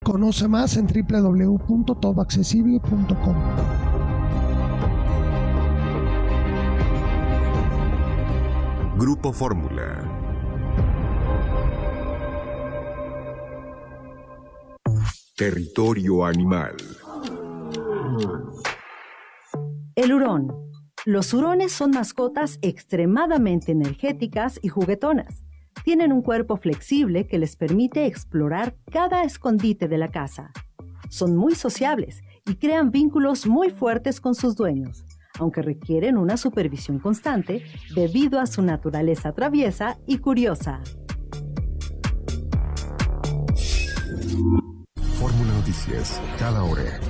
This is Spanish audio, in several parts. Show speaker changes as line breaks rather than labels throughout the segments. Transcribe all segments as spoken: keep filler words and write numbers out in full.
Conoce más en doble u doble u doble u punto todo accesible punto com.
Grupo Fórmula. Territorio animal.
El hurón. Los hurones son mascotas extremadamente energéticas y juguetonas. Tienen un cuerpo flexible que les permite explorar cada escondite de la casa. Son muy sociables y crean vínculos muy fuertes con sus dueños, aunque requieren una supervisión constante debido a su naturaleza traviesa y curiosa.
Fórmula Noticias, cada hora.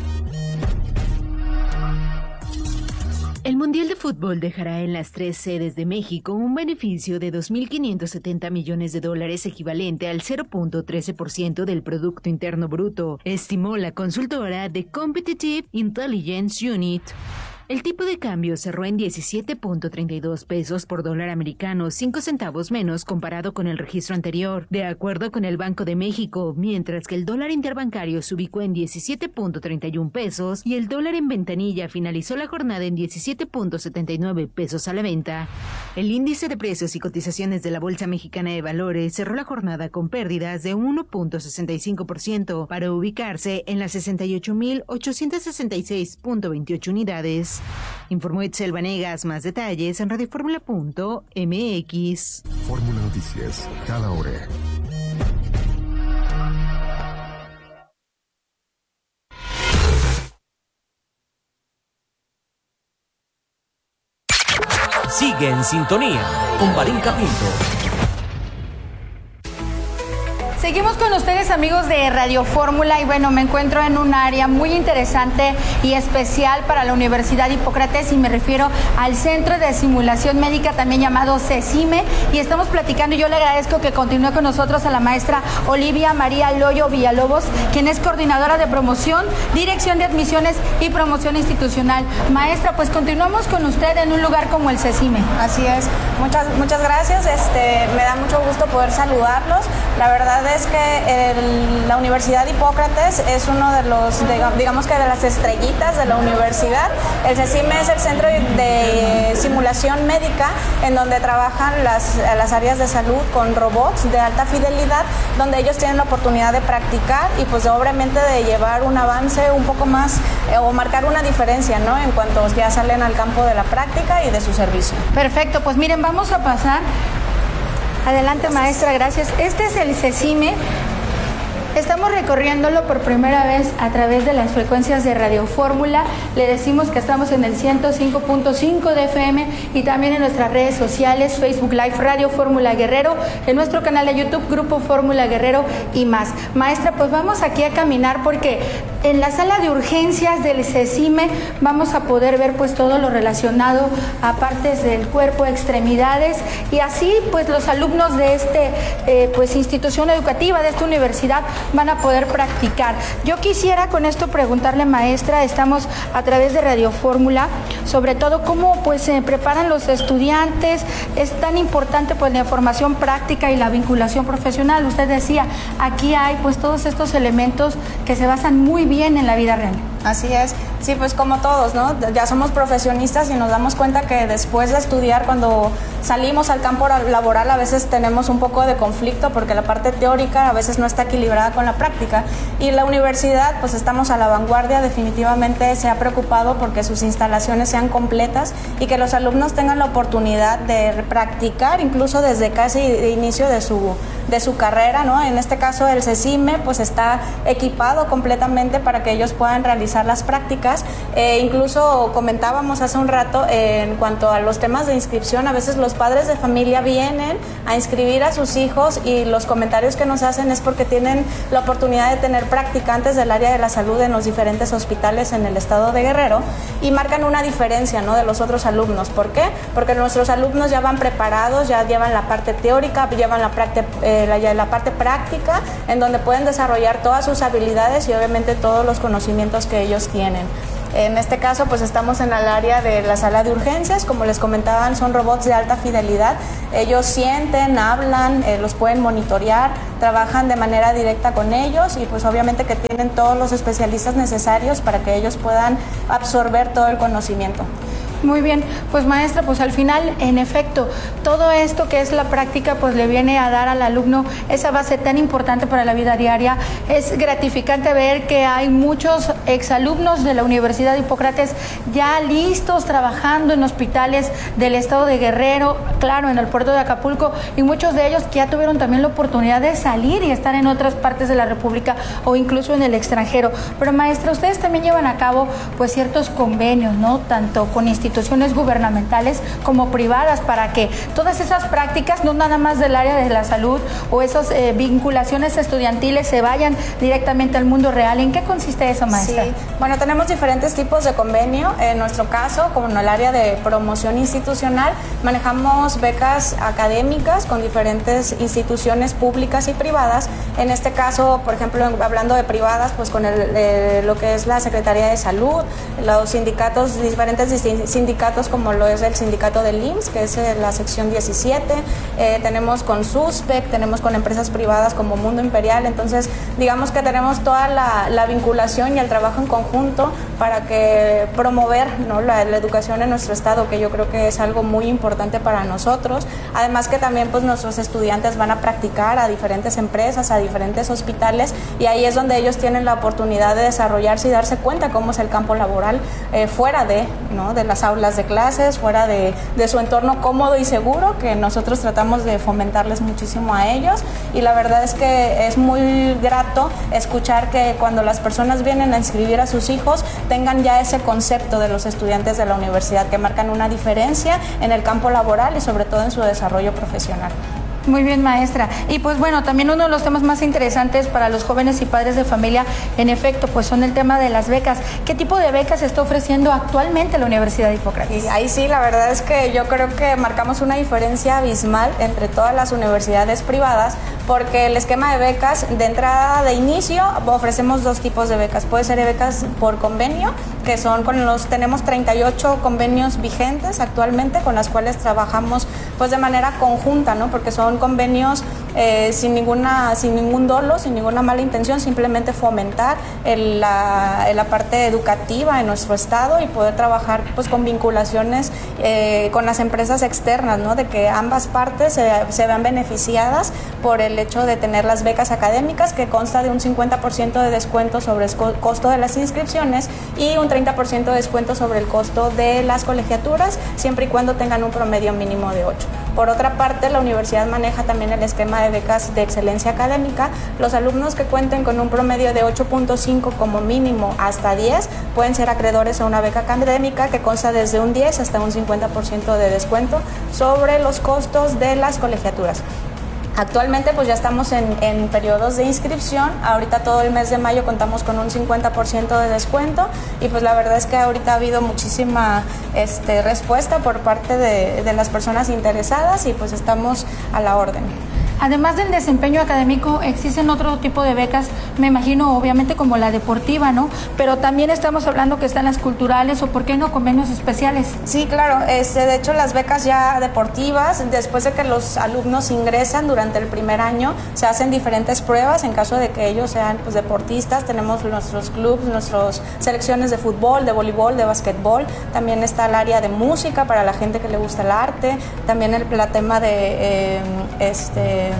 El Mundial de Fútbol dejará en las tres sedes de México un beneficio de dos mil quinientos setenta millones de dólares, equivalente al cero punto trece por ciento del Producto Interno Bruto, estimó la consultora The Competitive Intelligence Unit. El tipo de cambio cerró en diecisiete punto treinta y dos pesos por dólar americano, cinco centavos menos comparado con el registro anterior, de acuerdo con el Banco de México, mientras que el dólar interbancario se ubicó en diecisiete punto treinta y un pesos y el dólar en ventanilla finalizó la jornada en diecisiete punto setenta y nueve pesos a la venta. El índice de precios y cotizaciones de la Bolsa Mexicana de Valores cerró la jornada con pérdidas de uno punto sesenta y cinco por ciento para ubicarse en las sesenta y ocho mil ochocientos sesenta y seis punto veintiocho unidades. Informó Itzel Vanegas. Más detalles en radioformula punto m x.
Fórmula Noticias, cada hora.
Sigue en sintonía con Varinka Pinto.
Seguimos con ustedes, amigos de Radio Fórmula, y bueno, me encuentro en un área muy interesante y especial para la Universidad Hipócrates, y me refiero al Centro de Simulación Médica, también llamado CESIME, y estamos platicando, y yo le agradezco que continúe con nosotros a la maestra Olivia María Loyo Villalobos, quien es coordinadora de promoción, dirección de admisiones y promoción institucional. Maestra, pues continuamos con usted en un lugar como el CESIME.
Así es, muchas, muchas gracias, este, me da mucho gusto poder saludarlos. La verdad es que el, la Universidad Hipócrates es uno de los, de, digamos que de las estrellitas de la universidad. El CESIME es el centro de simulación médica en donde trabajan las, las áreas de salud con robots de alta fidelidad, donde ellos tienen la oportunidad de practicar y pues obviamente de llevar un avance un poco más eh, o marcar una diferencia, ¿no?, en cuanto ya salen al campo de la práctica y de su servicio.
Perfecto, pues miren, vamos a pasar. Adelante, maestra, gracias. Este es el CESIME. Estamos recorriéndolo por primera vez a través de las frecuencias de Radio Fórmula. Le decimos que estamos en el ciento cinco punto cinco de F M y también en nuestras redes sociales, Facebook Live, Radio Fórmula Guerrero, en nuestro canal de YouTube, Grupo Fórmula Guerrero y más. Maestra, pues vamos aquí a caminar porque en la sala de urgencias del CESIME vamos a poder ver pues todo lo relacionado a partes del cuerpo, extremidades, y así pues los alumnos de este eh, pues institución educativa, de esta universidad, van a poder practicar. Yo quisiera con esto preguntarle, maestra, estamos a través de Radio Fórmula, sobre todo cómo pues se preparan los estudiantes. Es tan importante pues la formación práctica y la vinculación profesional. Usted decía, aquí hay pues todos estos elementos que se basan muy bien en la vida real.
Así es, sí, pues como todos, ¿no? Ya somos profesionistas y nos damos cuenta que después de estudiar, cuando salimos al campo laboral, a veces tenemos un poco de conflicto porque la parte teórica a veces no está equilibrada con la práctica, y la universidad, pues estamos a la vanguardia, definitivamente se ha preocupado porque sus instalaciones sean completas y que los alumnos tengan la oportunidad de practicar incluso desde casi de inicio de su, de su carrera, ¿no? En este caso el CESIME pues está equipado completamente para que ellos puedan realizar las prácticas. Eh, incluso comentábamos hace un rato eh, en cuanto a los temas de inscripción, a veces los padres de familia vienen a inscribir a sus hijos y los comentarios que nos hacen es porque tienen la oportunidad de tener practicantes del área de la salud en los diferentes hospitales en el estado de Guerrero y marcan una diferencia, ¿no?, de los otros alumnos. ¿Por qué? Porque nuestros alumnos ya van preparados, ya llevan la parte teórica, llevan la parte, eh, la, la parte práctica, en donde pueden desarrollar todas sus habilidades y obviamente todos los conocimientos que que ellos tienen. En este caso, pues estamos en el área de la sala de urgencias. Como les comentaban, son robots de alta fidelidad. Ellos sienten, hablan, eh, los pueden monitorear, trabajan de manera directa con ellos y pues obviamente que tienen todos los especialistas necesarios para que ellos puedan absorber todo el conocimiento.
Muy bien, pues maestra, pues al final, en efecto, todo esto que es la práctica, pues le viene a dar al alumno esa base tan importante para la vida diaria. Es gratificante ver que hay muchos exalumnos de la Universidad de Hipócrates ya listos, trabajando en hospitales del estado de Guerrero, claro, en el puerto de Acapulco, y muchos de ellos que ya tuvieron también la oportunidad de salir y estar en otras partes de la República o incluso en el extranjero. Pero maestra, ustedes también llevan a cabo pues ciertos convenios, ¿no? Tanto con instituciones instituciones gubernamentales como privadas, para que todas esas prácticas, no nada más del área de la salud o esas eh, vinculaciones estudiantiles, se vayan directamente al mundo real. ¿En qué consiste eso, maestra?
Sí, bueno, tenemos diferentes tipos de convenio. En nuestro caso, como en el área de promoción institucional, manejamos becas académicas con diferentes instituciones públicas y privadas. En este caso, por ejemplo, hablando de privadas, pues con el, eh, lo que es la Secretaría de Salud, los sindicatos, diferentes sindicatos sindicatos como lo es el sindicato del I M S S, que es la sección diecisiete, eh, tenemos con SUSPEC, tenemos con empresas privadas como Mundo Imperial. Entonces digamos que tenemos toda la, la vinculación y el trabajo en conjunto para que promover, ¿no?, la, la educación en nuestro estado, que yo creo que es algo muy importante para nosotros. Además que también pues nuestros estudiantes van a practicar a diferentes empresas, a diferentes hospitales, y ahí es donde ellos tienen la oportunidad de desarrollarse y darse cuenta cómo es el campo laboral eh, fuera de, ¿no?, de las aulas de clases, fuera de, de su entorno cómodo y seguro, que nosotros tratamos de fomentarles muchísimo a ellos. Y la verdad es que es muy grato escuchar que cuando las personas vienen a inscribir a sus hijos tengan ya ese concepto de los estudiantes de la universidad, que marcan una diferencia en el campo laboral y sobre todo en su desarrollo profesional.
Muy bien, maestra. Y pues bueno, también uno de los temas más interesantes para los jóvenes y padres de familia, en efecto, pues son el tema de las becas. ¿Qué tipo de becas está ofreciendo actualmente la Universidad de Hipócrates?
Y ahí sí, la verdad es que yo creo que marcamos una diferencia abismal entre todas las universidades privadas, porque el esquema de becas, de entrada, de inicio, ofrecemos dos tipos de becas. Puede ser becas por convenio, que son con los, tenemos treinta y ocho convenios vigentes actualmente, con las cuales trabajamos pues de manera conjunta, ¿no?, porque son convenios eh, sin ninguna, sin ningún dolo, sin ninguna mala intención, simplemente fomentar el, la, la parte educativa en nuestro estado y poder trabajar pues con vinculaciones eh, con las empresas externas, ¿no?, de que ambas partes se, se vean beneficiadas por el hecho de tener las becas académicas, que consta de un cincuenta por ciento de descuento sobre el costo de las inscripciones y un treinta por ciento de descuento sobre el costo de las colegiaturas, siempre y cuando tengan un promedio mínimo de ocho. Por otra parte, la universidad maneja también el esquema de becas de excelencia académica. Los alumnos que cuenten con un promedio de ocho punto cinco como mínimo hasta diez pueden ser acreedores a una beca académica que consta desde un diez hasta un cincuenta por ciento de descuento sobre los costos de las colegiaturas. Actualmente pues ya estamos en, en periodos de inscripción. Ahorita todo el mes de mayo contamos con un cincuenta por ciento de descuento y pues la verdad es que ahorita ha habido muchísima este, respuesta por parte de, de las personas interesadas y pues estamos a la orden.
Además del desempeño académico, existen otro tipo de becas, me imagino, obviamente como la deportiva, ¿no? Pero también estamos hablando que están las culturales o, ¿por qué no, convenios especiales?
Sí, claro. Este, de hecho, las becas ya deportivas, después de que los alumnos ingresan durante el primer año, se hacen diferentes pruebas en caso de que ellos sean pues, deportistas. Tenemos nuestros clubes, nuestras selecciones de fútbol, de voleibol, de básquetbol. También está el área de música para la gente que le gusta el arte. También el la tema de... Eh, este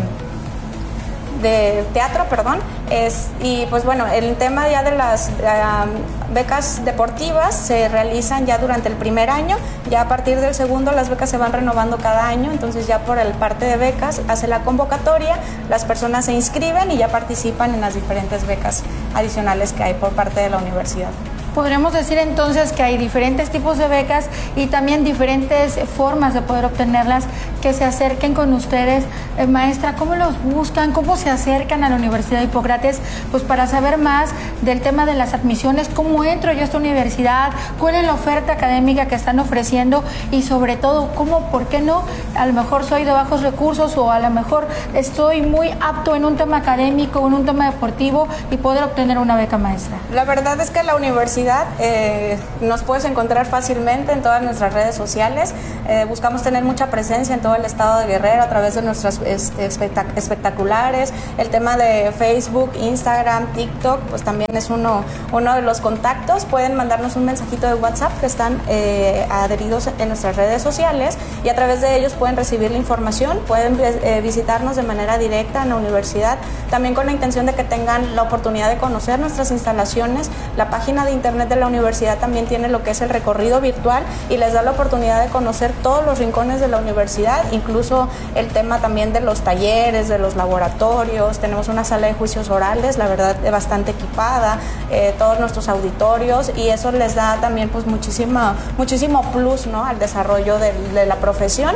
de teatro, perdón, es, y pues bueno, el tema ya de las uh, becas deportivas se realizan ya durante el primer año, ya a partir del segundo las becas se van renovando cada año, entonces ya por el parte de becas hace la convocatoria, las personas se inscriben y ya participan en las diferentes becas adicionales que hay por parte de la universidad.
Podríamos decir entonces que hay diferentes tipos de becas y también diferentes formas de poder obtenerlas, que se acerquen con ustedes. Eh, maestra, ¿cómo los buscan? ¿Cómo se acercan a la Universidad de Hipócrates? Pues para saber más del tema de las admisiones, ¿cómo entro yo a esta universidad? ¿Cuál es la oferta académica que están ofreciendo? Y sobre todo, ¿cómo, por qué no? A lo mejor soy de bajos recursos o a lo mejor estoy muy apto en un tema académico, en un tema deportivo y poder obtener una beca, maestra.
La verdad es que la universidad eh, nos puedes encontrar fácilmente en todas nuestras redes sociales. Eh, buscamos tener mucha presencia en todo el estado de Guerrero a través de nuestras este, espectac- espectaculares. El tema de Facebook, Instagram, TikTok, pues también es uno, uno de los contactos. Pueden mandarnos un mensajito de WhatsApp que están eh, adheridos en nuestras redes sociales y a través de ellos pueden recibir la información, pueden eh, visitarnos de manera directa en la universidad, también con la intención de que tengan la oportunidad de conocer nuestras instalaciones. La página de internet de la universidad también tiene lo que es el recorrido virtual y les da la oportunidad de conocer todos los rincones de la universidad, incluso el tema también de los talleres, de los laboratorios. Tenemos una sala de juicios orales, la verdad, bastante equipada, eh, todos nuestros auditorios, y eso les da también pues muchísima, muchísimo plus, ¿no?, al desarrollo de, de la profesión.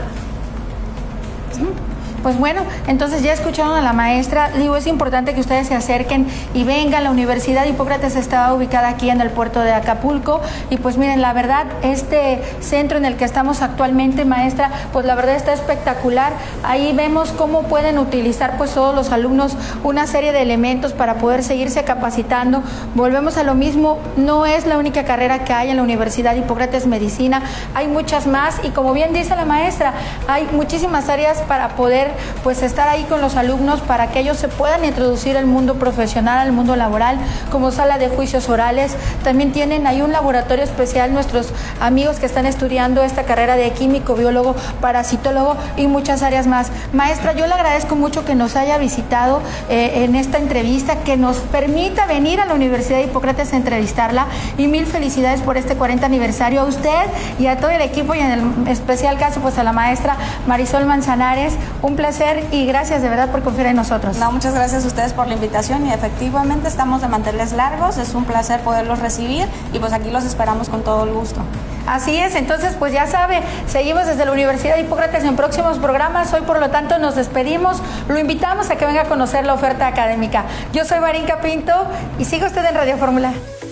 Pues bueno, entonces ya escucharon a la maestra. Digo, es importante que ustedes se acerquen y vengan. La Universidad de Hipócrates está ubicada aquí en el puerto de Acapulco y pues miren, la verdad, este centro en el que estamos actualmente, maestra, pues la verdad está espectacular. Ahí vemos cómo pueden utilizar pues todos los alumnos una serie de elementos para poder seguirse capacitando. Volvemos a lo mismo, no es la única carrera que hay en la Universidad de Hipócrates, medicina, hay muchas más y como bien dice la maestra, hay muchísimas áreas para poder pues estar ahí con los alumnos para que ellos se puedan introducir al mundo profesional, al mundo laboral, como sala de juicios orales. También tienen ahí un laboratorio especial nuestros amigos que están estudiando esta carrera de químico, biólogo, parasitólogo y muchas áreas más. Maestra, yo le agradezco mucho que nos haya visitado eh, en esta entrevista, que nos permita venir a la Universidad de Hipócrates a entrevistarla, y mil felicidades por este cuarenta aniversario a usted y a todo el equipo, y en el especial caso pues a la maestra Marisol Manzanares. Un placer y gracias de verdad por confiar en nosotros.
No, muchas gracias a ustedes por la invitación y efectivamente estamos de manteles largos, es un placer poderlos recibir y pues aquí los esperamos con todo el gusto.
Así es, entonces pues ya sabe, seguimos desde la Universidad de Hipócrates en próximos programas. Hoy por lo tanto nos despedimos, lo invitamos a que venga a conocer la oferta académica. Yo soy Marín Capinto y siga usted en Radio Fórmula.